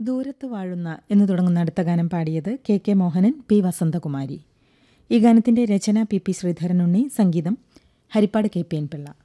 ദൂരത്ത് വാഴുന്ന എന്ന് തുടങ്ങുന്ന അടുത്ത ഗാനം പാടിയത് K K Mohanan, P Vasanthakumari. ഈ ഗാനത്തിന്റെ രചന പി പി ശ്രീധരനുണ്ണി, സംഗീതം Harippad K P N Pillai.